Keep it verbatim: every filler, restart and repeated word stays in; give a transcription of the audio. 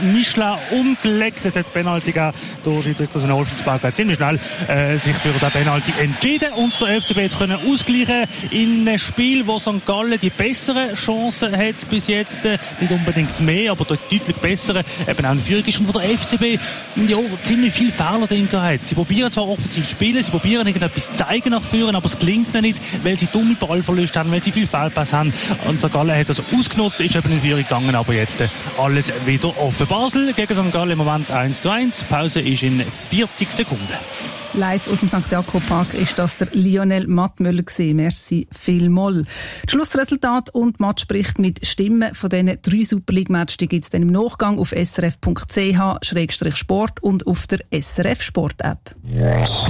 Michelin umgelegt. Es hat Penalty gegeben. Der Schiedsrichter Sven Olfensberg hat ziemlich schnell äh, sich für den Penalty entschieden und der F C B hat können ausgleichen in einem Spiel, wo Sankt Gallen die bessere Chance hat bis jetzt. Äh, nicht unbedingt mehr, aber dort deutlich bessere. Eben auch eine Führung ist, wo der F C B ja, ziemlich viele Fehler drin hat. Sie probieren zwar offensiv zu spielen, sie probieren irgendetwas zu zeigen nach vorne, aber es gelingt ihnen nicht, weil sie dumme Ballverluste haben, weil sie viel Fehlpass haben. Und Sankt Gallen hat das ausgenutzt, ist eben in Führung gegangen, aber jetzt äh, alles wieder offen. Basel gegen Sankt Gallen im Moment eins zu eins. Pause ist in vierzig Sekunden. Live aus dem Sankt Jakob Park ist das der Lionel Mattmüller gewesen. Merci vielmals. Das Schlussresultat und Matchbericht mit Stimmen von diesen drei Super League-Matches gibt es dann im Nachgang auf s r f punkt c h Schrägstrich Sport und auf der S R F Sport App.